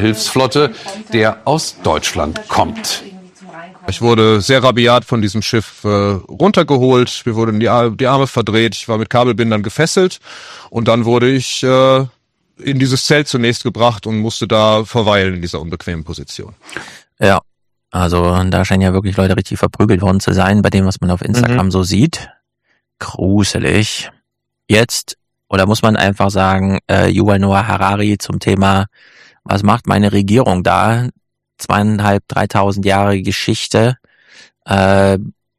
Hilfsflotte, der aus Deutschland kommt. Ich wurde sehr rabiat von diesem Schiff runtergeholt, mir wurden die Arme verdreht, ich war mit Kabelbindern gefesselt und dann wurde ich in dieses Zelt zunächst gebracht und musste da verweilen in dieser unbequemen Position. Ja, also da scheinen ja wirklich Leute richtig verprügelt worden zu sein, bei dem, was man auf Instagram so sieht. Gruselig. Jetzt, oder muss man einfach sagen, Yuval Noah Harari zum Thema, was macht meine Regierung da? 2.500-3.000 Jahre Geschichte, die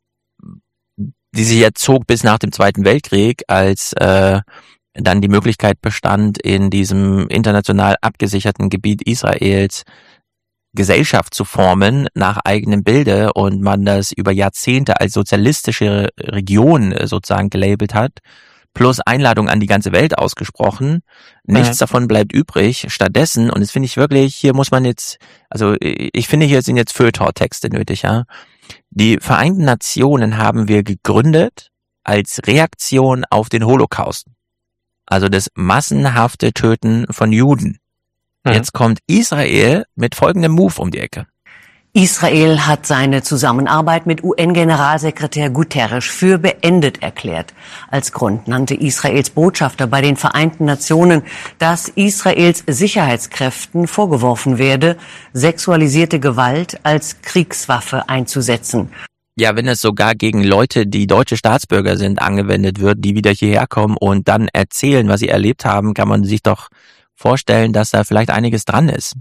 sich jetzt zog bis nach dem Zweiten Weltkrieg, als dann die Möglichkeit bestand, in diesem international abgesicherten Gebiet Israels Gesellschaft zu formen nach eigenem Bilde und man das über Jahrzehnte als sozialistische Region sozusagen gelabelt hat, plus Einladung an die ganze Welt ausgesprochen. Nichts davon bleibt übrig. Stattdessen, und das finde ich wirklich, hier muss man jetzt, also ich finde, hier sind jetzt Feuilleton-Texte nötig, ja. Die Vereinten Nationen haben wir gegründet als Reaktion auf den Holocaust. Also das massenhafte Töten von Juden. Jetzt kommt Israel mit folgendem Move um die Ecke. Israel hat seine Zusammenarbeit mit UN-Generalsekretär Guterres für beendet erklärt. Als Grund nannte Israels Botschafter bei den Vereinten Nationen, dass Israels Sicherheitskräften vorgeworfen werde, sexualisierte Gewalt als Kriegswaffe einzusetzen. Ja, wenn es sogar gegen Leute, die deutsche Staatsbürger sind, angewendet wird, die wieder hierher kommen und dann erzählen, was sie erlebt haben, kann man sich doch vorstellen, dass da vielleicht einiges dran ist.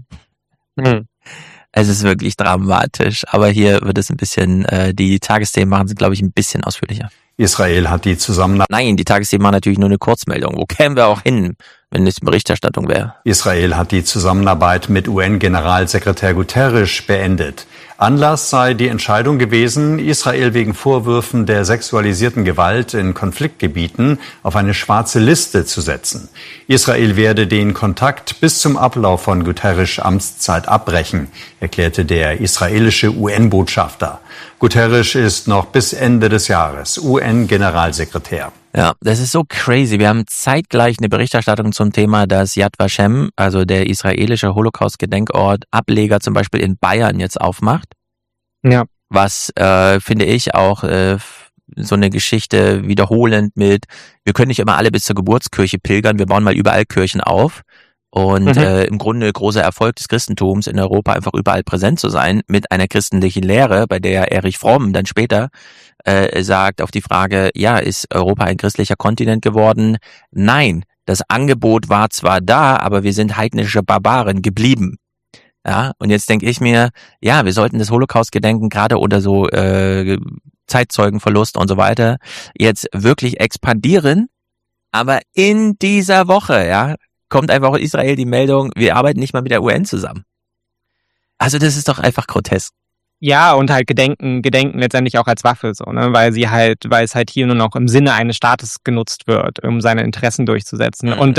Es ist wirklich dramatisch, aber hier wird es ein bisschen, die Tagesthemen machen es, glaube ich, ein bisschen ausführlicher. Israel hat die Zusammenarbeit... Nein, die Tagesthemen machen natürlich nur eine Kurzmeldung. Wo kämen wir auch hin, wenn es Berichterstattung wäre? Israel hat die Zusammenarbeit mit UN-Generalsekretär Guterres beendet. Anlass sei die Entscheidung gewesen, Israel wegen Vorwürfen der sexualisierten Gewalt in Konfliktgebieten auf eine schwarze Liste zu setzen. Israel werde den Kontakt bis zum Ablauf von Guterres' Amtszeit abbrechen, erklärte der israelische UN-Botschafter. Guterres ist noch bis Ende des Jahres UN-Generalsekretär. Ja, das ist so crazy. Wir haben zeitgleich eine Berichterstattung zum Thema, dass Yad Vashem, also der israelische Holocaust-Gedenkort, Ableger zum Beispiel in Bayern jetzt aufmacht. Ja. Was, finde ich, auch so eine Geschichte wiederholend mit, wir können nicht immer alle bis zur Geburtskirche pilgern, wir bauen mal überall Kirchen auf. Und im Grunde großer Erfolg des Christentums in Europa einfach überall präsent zu sein mit einer christlichen Lehre, bei der Erich Fromm dann später sagt auf die Frage, ja, ist Europa ein christlicher Kontinent geworden? Nein, das Angebot war zwar da, aber wir sind heidnische Barbaren geblieben. Ja, und jetzt denke ich mir, ja, wir sollten das Holocaust-Gedenken gerade unter so Zeitzeugenverlust und so weiter jetzt wirklich expandieren, aber in dieser Woche, ja, kommt einfach aus Israel die Meldung, wir arbeiten nicht mal mit der UN zusammen. Also das ist doch einfach grotesk. Ja, und halt Gedenken letztendlich auch als Waffe, so, ne, weil es halt hier nur noch im Sinne eines Staates genutzt wird, um seine Interessen durchzusetzen. Und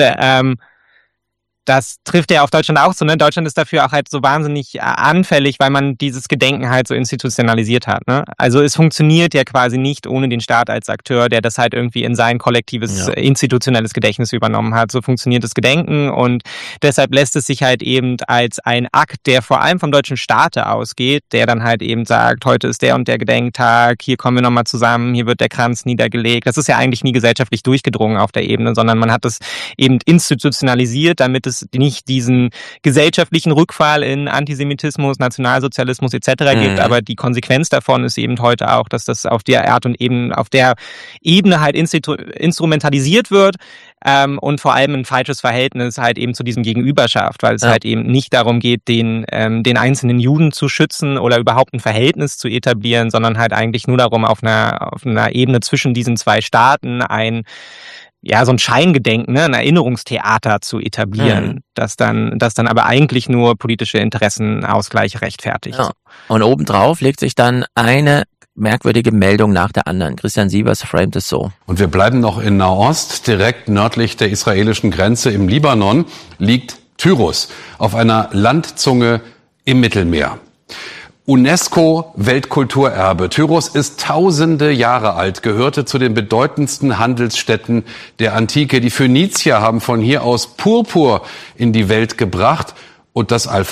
das trifft ja auf Deutschland auch so, ne? Deutschland ist dafür auch halt so wahnsinnig anfällig, weil man dieses Gedenken halt so institutionalisiert hat, ne? Also es funktioniert ja quasi nicht ohne den Staat als Akteur, der das halt irgendwie in sein kollektives, institutionelles Gedächtnis übernommen hat. So funktioniert das Gedenken und deshalb lässt es sich halt eben als ein Akt, der vor allem vom deutschen Staate ausgeht, der dann halt eben sagt, heute ist der und der Gedenktag, hier kommen wir nochmal zusammen, hier wird der Kranz niedergelegt. Das ist ja eigentlich nie gesellschaftlich durchgedrungen auf der Ebene, sondern man hat es eben institutionalisiert, damit es nicht diesen gesellschaftlichen Rückfall in Antisemitismus, Nationalsozialismus etc. gibt, aber die Konsequenz davon ist eben heute auch, dass das auf der Art und Ebene, auf der Ebene halt instrumentalisiert wird und vor allem ein falsches Verhältnis halt eben zu diesem Gegenüber schafft, weil es halt eben nicht darum geht, den einzelnen Juden zu schützen oder überhaupt ein Verhältnis zu etablieren, sondern halt eigentlich nur darum, auf einer Ebene zwischen diesen zwei Staaten so ein Scheingedenken, ne, ein Erinnerungstheater zu etablieren, das dann aber eigentlich nur politische Interessenausgleiche rechtfertigt. Ja. Und obendrauf legt sich dann eine merkwürdige Meldung nach der anderen. Christian Sievers framet es so. Und wir bleiben noch in Nahost. Direkt nördlich der israelischen Grenze im Libanon liegt Tyros auf einer Landzunge im Mittelmeer. UNESCO-Weltkulturerbe. Tyros ist tausende Jahre alt, gehörte zu den bedeutendsten Handelsstädten der Antike. Die Phönizier haben von hier aus Purpur in die Welt gebracht und das Alphabet